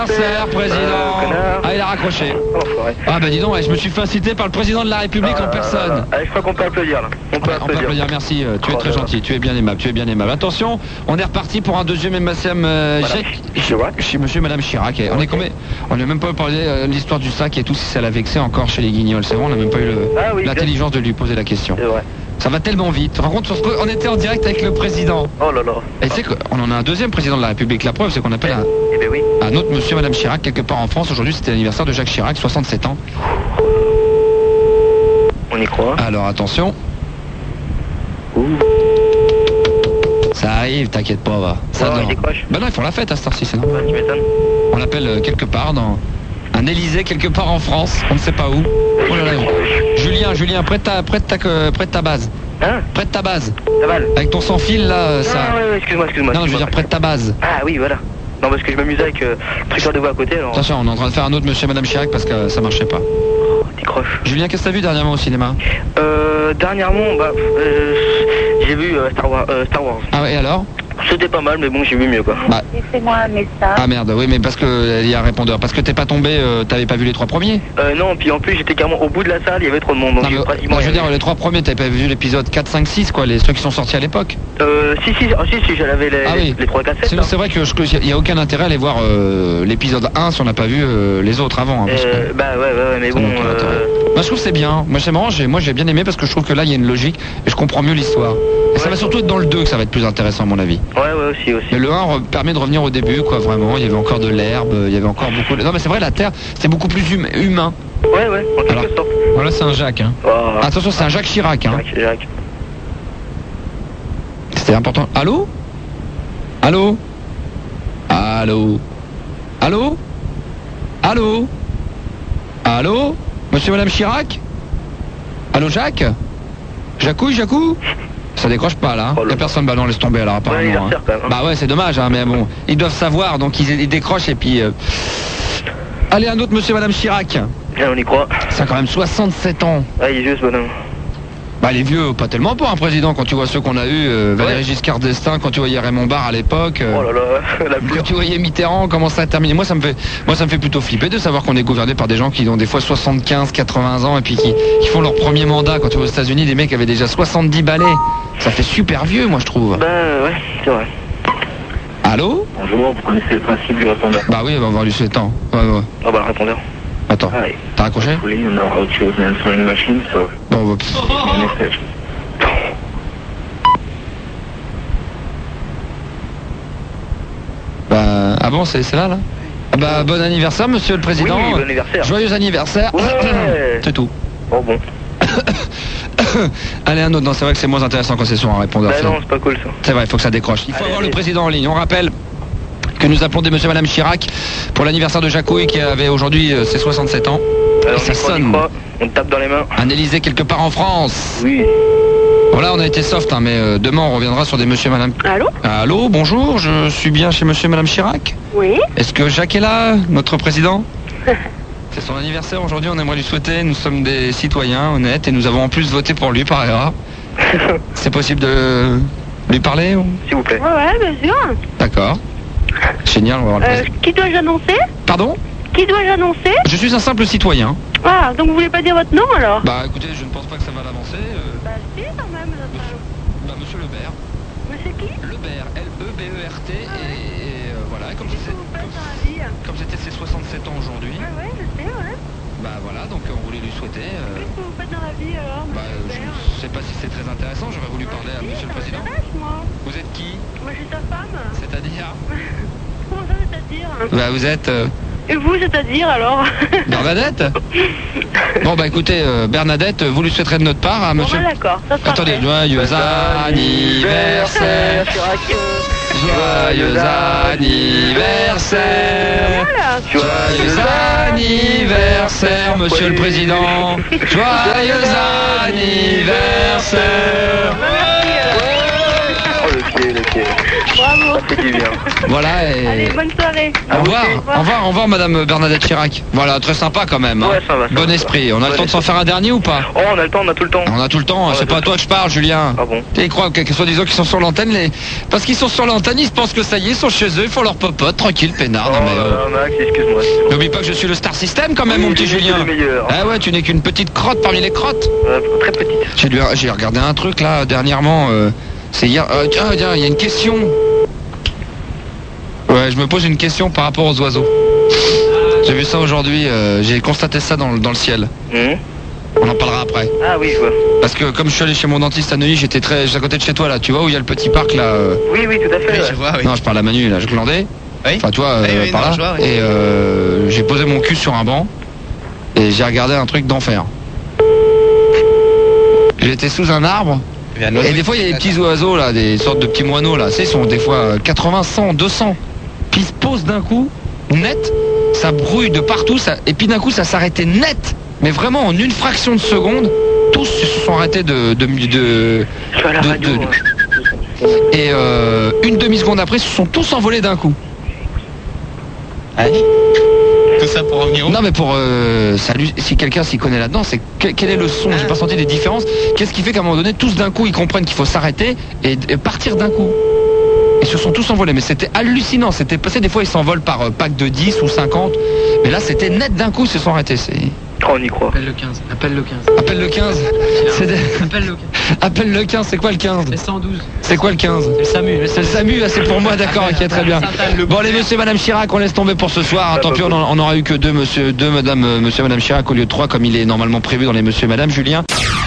Anniversaire, président. Ah, il a raccroché. Ah bah dis donc, je me suis fait inciter par le président de la République en personne. Je crois qu'on peut applaudir là. On peut applaudir, merci. Tu es très gentil, tu es bien aimable, Attention, on est reparti pour un deuxième MSM chez monsieur et madame Chirac. On est combien? On n'a même pas parlé de l'histoire du sac et tout, si ça l'a vexé encore chez les Guignols. C'est vrai, on n'a même pas eu l'intelligence de lui poser la question. C'est vrai. Ça va tellement vite. Par contre, on était en direct avec le président. Oh là là. Et tu sais qu'on en a un deuxième président de la République. La preuve, c'est qu'on appelle oui. un autre monsieur et madame Chirac quelque part en France. Aujourd'hui, c'était l'anniversaire de Jacques Chirac, 67 ans. On y croit. Alors, attention. Ça arrive, t'inquiète pas, va. Ça il décroche. Bah non, ils font la fête à cette heure-ci, c'est normal. Tu m'étonnes. On l'appelle quelque part dans un Élysée, quelque part en France. On ne sait pas où. Oh là là. Julien, prête ta base. Hein? Prête ta base. Ta balle. Avec ton sans-fil là, ça. Ouais, excuse-moi. Non, je veux dire prête ta base. Ah oui, voilà. Non, parce que je m'amusais avec le truc de voix à côté. Alors... Attention, on est en train de faire un autre monsieur et madame Chirac parce que ça marchait pas. Décroche. Julien, qu'est-ce que t'as vu dernièrement au cinéma? Dernièrement, j'ai vu Star Wars. Ah ouais, et alors? C'était pas mal, mais bon, j'ai vu mieux quoi. Laissez-moi un message. Ah merde, oui, mais parce que il y a un répondeur. Parce que t'es pas tombé, t'avais pas vu les 3 premiers? Non, puis en plus j'étais carrément au bout de la salle, il y avait trop de monde. Donc non, je veux dire, les 3 premiers, t'avais pas vu l'épisode 4, 5, 6, quoi, ceux qui sont sortis à l'époque? Si, j'avais les 3 cassettes. Sinon, c'est vrai qu'il n'y a aucun intérêt à aller voir l'épisode 1 si on n'a pas vu les autres avant. Hein, ouais, mais bon. Moi, je trouve que c'est bien. Moi, c'est marrant, j'ai bien aimé parce que je trouve que là, il y a une logique et je comprends mieux l'histoire. Et ça va surtout être dans le 2 que ça va être plus intéressant, à mon avis. Ouais, aussi. Mais le 1 permet de revenir au début, quoi, vraiment. Il y avait encore de l'herbe, il y avait encore beaucoup de... Non, mais c'est vrai, la Terre, c'était beaucoup plus humain. Ouais, en quelque sorte. Voilà, c'est un Jacques, hein. Attention, c'est un Jacques Chirac, hein. Jacques. C'était important. Allô? Monsieur et madame Chirac? Allô, Jacques? Jacou? Ça décroche pas là, hein. Y a personne, bah non, laisse tomber alors apparemment. Ouais, quand même, hein. Bah ouais, c'est dommage, hein, mais bon, ils doivent savoir, donc ils décrochent et puis... Allez, un autre monsieur et madame Chirac. On y croit. Ça a quand même 67 ans. Ah, il est vieux ce bonhomme. Bah les vieux, pas tellement pas, un président, quand tu vois ceux qu'on a eu, Valéry Giscard d'Estaing, quand tu voyais Raymond Barre à l'époque, oh là là, la quand tu voyais Mitterrand, comment ça a terminé. Moi ça me fait plutôt flipper de savoir qu'on est gouverné par des gens qui ont des fois 75, 80 ans et puis qui font leur premier mandat. Quand tu vois aux États-Unis, des mecs avaient déjà 70 balais. Ça fait super vieux, moi je trouve. Bah ouais, c'est vrai. Allô? Bonjour, vous connaissez le principe du répondeur? Bah oui, on va voir lui 7 ans. Ouais. Ah bah le répondeur. Attends, t'as raccroché? Bon, ah bon, c'est là Ah bah bon anniversaire monsieur le président. Oui, bon anniversaire. Joyeux anniversaire. Ouais. C'est tout. Oh bon. Allez, un autre. Non, c'est vrai que c'est moins intéressant quand c'est sur un répondeur. Bah non, c'est pas cool ça. C'est vrai, il faut que ça décroche. Il faut avoir le président en ligne. On rappelle que nous appelons des monsieur et madame Chirac pour l'anniversaire de Jacouille qui avait aujourd'hui ses 67 ans. Alors, et ça sonne. On tape dans les mains. Un Élysée quelque part en France. Oui. Voilà, on a été soft, hein, mais demain on reviendra sur des monsieur et madame. Allô, bonjour, je suis bien chez monsieur et madame Chirac? Oui. Est-ce que Jacques est là, notre président? C'est son anniversaire aujourd'hui, on aimerait lui souhaiter. Nous sommes des citoyens honnêtes et nous avons en plus voté pour lui par erreur. C'est possible de lui parler ou... S'il vous plaît. Ouais, bien sûr. D'accord. Génial, on va voir le président. Qui dois-je annoncer? Pardon? Qui dois-je annoncer? Je suis un simple citoyen. Ah, donc vous voulez pas dire votre nom alors? Bah écoutez, je ne pense pas que ça va l'avancer. Bah si, quand même. Monsieur Lebert. Monsieur qui? Lebert, L-E-B-E-R-T. Et voilà, comme c'était ses 67 ans aujourd'hui. Ouais, je sais, ouais. Bah voilà, donc on voulait lui souhaiter. Qu'est-ce que vous faites dans la vie alors? Bah je sais pas si c'est très intéressant, j'aurais voulu parler à monsieur le président. Moi. Vous êtes qui? Moi je suis ta femme. C'est-à-dire? Comment ça c'est-à-dire? Bah vous êtes... Et vous, c'est-à-dire alors? Bernadette? Bon bah écoutez, Bernadette, vous lui souhaiterez de notre part à monsieur... Bon, d'accord, ça sera Attendez, fait. joyeux anniversaire. Joyeux anniversaire. Voilà. Joyeux anniversaire, monsieur le président. Joyeux anniversaire. Oh le pied. Bravo. Ça fait du bien. Voilà, et... Allez, bonne soirée. Au revoir madame Bernadette Chirac. Voilà, très sympa quand même. Hein. Ouais, ça va. Bon esprit. On a le temps de s'en faire un dernier ou pas? Oh, on a le temps, on a tout le temps. On a tout le temps, c'est pas à toi que je parle, Julien. Ah bon? Tu crois que soi-disant qu'ils sont sur l'antenne, parce qu'ils sont sur l'antenne, ils se pensent que ça y est, ils sont chez eux, ils font leur popote, tranquille, peinard. Oh, Non, mais, Max, excuse-moi. n'oublie pas que je suis le Star System quand même, Oui, mon petit tu es Julien. le meilleur. Ah ouais, tu n'es qu'une petite crotte parmi les crottes. Très petite. J'ai regardé un truc là dernièrement, c'est hier. Tiens, il y a une question. Ouais, je me pose une question par rapport aux oiseaux. J'ai vu ça aujourd'hui, j'ai constaté ça dans le ciel. On en parlera après. Ah oui, je vois. Parce que comme je suis allé chez mon dentiste à Neuilly, j'étais à côté de chez toi là, tu vois où il y a le petit parc là. Oui, tout à fait. Oui, je vois, oui. Non, je parle à Manu là, je glandais. Oui. Enfin toi, Oui, par non, là. je vois, oui. Et j'ai posé mon cul sur un banc et j'ai regardé un truc d'enfer. J'étais sous un arbre. Et des fois il y a des petits oiseaux là, des sortes de petits moineaux là, ils sont des fois 80, 100, 200, puis ils se posent d'un coup, net, ça brouille de partout, et puis d'un coup ça s'arrêtait net, mais vraiment en une fraction de seconde, tous se sont arrêtés Je suis à la radio. et une demi-seconde après, ils se sont tous envolés d'un coup. Allez. Tout ça pour revenir où? Non mais pour salut, si quelqu'un s'y connaît là-dedans, c'est quel est le son? J'ai pas senti des différences. Qu'est-ce qui fait qu'à un moment donné, tous d'un coup, ils comprennent qu'il faut s'arrêter et partir d'un coup? Ils se sont tous envolés, mais c'était hallucinant. C'était passé, des fois ils s'envolent par pack de 10 ou 50, mais là c'était net d'un coup, ils se sont arrêtés. Oh, on y croit. Appelle le 15. Appelle le 15. Appelle le 15. Appelle le 15. Appelle le 15, c'est quoi le 15? C'est 112. C'est quoi le 15? C'est le SAMU. C'est le SAMU, là, c'est pour moi, d'accord, ok, très bien. Bon, allez, monsieur et madame Chirac, on laisse tomber pour ce soir. Tant pis, on aura eu que deux monsieur et madame Chirac au lieu de 3, comme il est normalement prévu dans les monsieur et madame Julien.